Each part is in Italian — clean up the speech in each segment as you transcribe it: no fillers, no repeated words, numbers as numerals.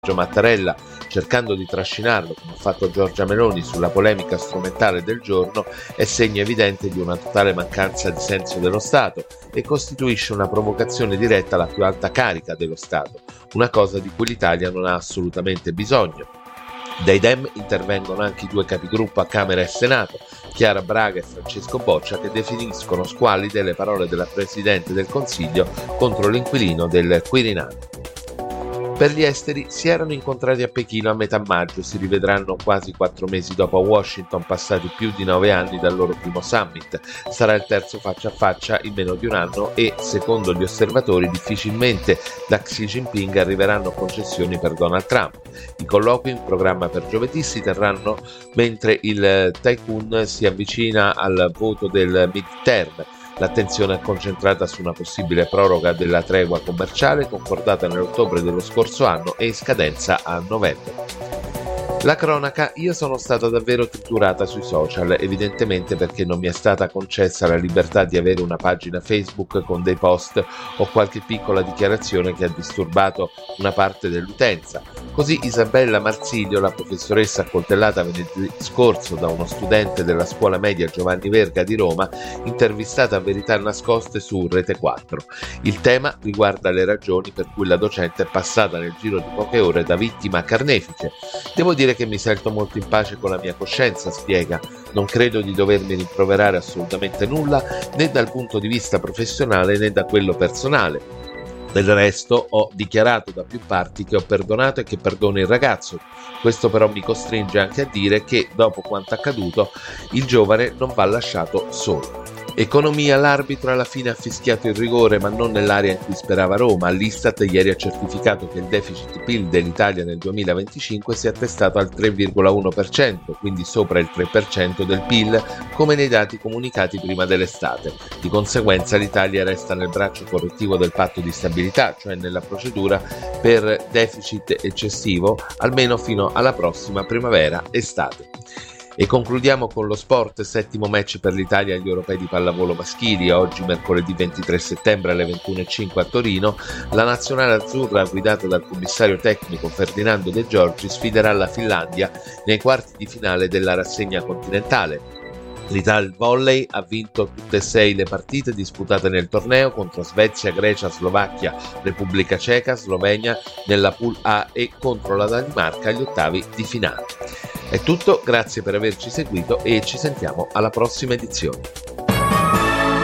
Mattarella, cercando di trascinarlo, come ha fatto Giorgia Meloni, sulla polemica strumentale del giorno, è segno evidente di una totale mancanza di senso dello Stato e costituisce una provocazione diretta alla più alta carica dello Stato, una cosa di cui l'Italia non ha assolutamente bisogno. Dai Dem intervengono anche i due capigruppo a Camera e Senato, Chiara Braga e Francesco Boccia, che definiscono squallide le parole della Presidente del Consiglio contro l'inquilino del Quirinale. Per gli esteri si erano incontrati a Pechino a metà maggio, si rivedranno quasi 4 mesi dopo a Washington, passati più di 9 anni dal loro primo summit. Sarà il terzo faccia a faccia in meno di un anno e, secondo gli osservatori, difficilmente da Xi Jinping arriveranno concessioni per Donald Trump. I colloqui in programma per giovedì si terranno mentre il tycoon si avvicina al voto del midterm. L'attenzione è concentrata su una possibile proroga della tregua commerciale concordata nell'ottobre dello scorso anno e in scadenza a novembre. La cronaca: io sono stata davvero triturata sui social, evidentemente perché non mi è stata concessa la libertà di avere una pagina Facebook con dei post o qualche piccola dichiarazione che ha disturbato una parte dell'utenza. Così Isabella Marsilio, la professoressa accoltellata venerdì scorso da uno studente della scuola media Giovanni Verga di Roma, intervistata a Verità Nascoste su Rete 4. Il tema riguarda le ragioni per cui la docente è passata nel giro di poche ore da vittima a carnefice. Devo dire che mi sento molto in pace con la mia coscienza, spiega. Non credo di dovermi rimproverare assolutamente nulla, né dal punto di vista professionale né da quello personale. Del resto ho dichiarato da più parti che ho perdonato e che perdono il ragazzo. Questo però mi costringe anche a dire che, dopo quanto accaduto, il giovane non va lasciato solo. Economia: l'arbitro alla fine ha fischiato il rigore, ma non nell'area in cui sperava Roma. L'Istat ieri ha certificato che il deficit PIL dell'Italia nel 2025 si è attestato al 3,1%, quindi sopra il 3% del PIL, come nei dati comunicati prima dell'estate. Di conseguenza l'Italia resta nel braccio correttivo del patto di stabilità, cioè nella procedura per deficit eccessivo, almeno fino alla prossima primavera-estate. E concludiamo con lo sport. 7° match per l'Italia agli europei di pallavolo maschili. Oggi, mercoledì 23 settembre alle 21:05 a Torino, la nazionale azzurra, guidata dal commissario tecnico Ferdinando De Giorgi, sfiderà la Finlandia nei quarti di finale della rassegna continentale. L'Italia Volley ha vinto tutte e 6 le partite disputate nel torneo contro Svezia, Grecia, Slovacchia, Repubblica Ceca, Slovenia nella Pool A e contro la Danimarca agli ottavi di finale. È tutto, grazie per averci seguito e ci sentiamo alla prossima edizione.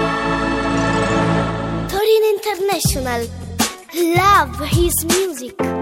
Torino International. Love his music.